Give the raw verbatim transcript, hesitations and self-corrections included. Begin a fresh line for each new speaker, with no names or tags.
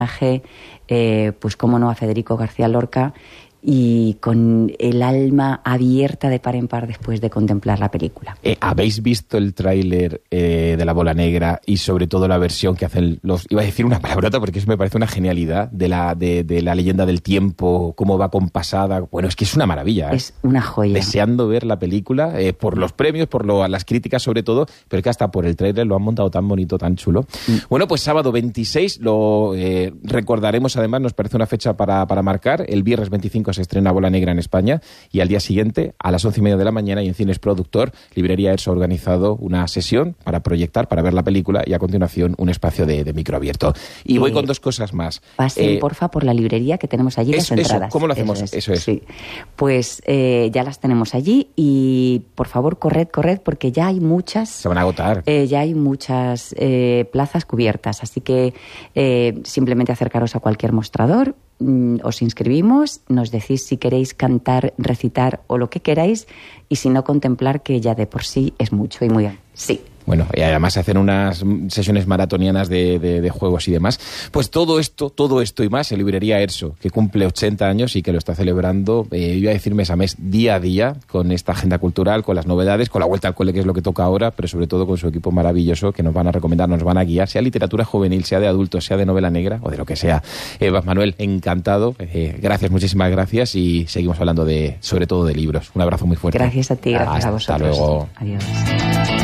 eh, pues cómo no, a Federico García Lorca, y con el alma abierta de par en par después de contemplar la película.
Eh, ¿Habéis visto el tráiler eh, de La Bola Negra y sobre todo la versión que hacen los... Iba a decir una palabrota porque eso me parece una genialidad de la, de, de la leyenda del tiempo, cómo va compasada. Bueno, es que es una maravilla. ¿eh?
Es una joya.
Deseando ver la película, eh, por los premios, por lo, las críticas sobre todo, pero es que hasta por el tráiler lo han montado tan bonito, tan chulo. Mm. Bueno, pues sábado veintiséis, lo eh, recordaremos además, nos parece una fecha para, para marcar. El viernes veinticinco se estrena Bola Negra en España y al día siguiente, a las once y media de la mañana, y en Cines Productor, Librería Erso ha organizado una sesión para proyectar, para ver la película, y a continuación un espacio de, de micro abierto. Y eh, voy con dos cosas más.
Pasen, eh, porfa, por la librería que tenemos allí
eso,
las entradas.
Eso, ¿cómo lo hacemos? Eso es. Eso es.
Sí. Pues eh, ya las tenemos allí y, por favor, corred, corred, porque ya hay muchas...
Se van a agotar.
Eh, ya hay muchas eh, plazas cubiertas, así que eh, simplemente acercaros a cualquier mostrador, os inscribimos, nos decís si queréis cantar, recitar o lo que queráis, y si no, contemplar, que ya de por sí es mucho y muy bien. Sí.
Bueno, y además hacen unas sesiones maratonianas de, de, de juegos y demás. Pues todo esto, todo esto y más en Librería Erso, que cumple ochenta años y que lo está celebrando, eh, iba a decir mes a mes, día a día, con esta agenda cultural, con las novedades, con la vuelta al cole, que es lo que toca ahora, pero sobre todo con su equipo maravilloso, que nos van a recomendar, nos van a guiar, sea literatura juvenil, sea de adultos, sea de novela negra o de lo que sea. Eva, Manuel, encantado. Eh, gracias, muchísimas gracias, y seguimos hablando de, sobre todo de libros. Un abrazo muy fuerte.
Gracias a ti, gracias
Hasta
a vosotros.
Hasta luego.
Adiós.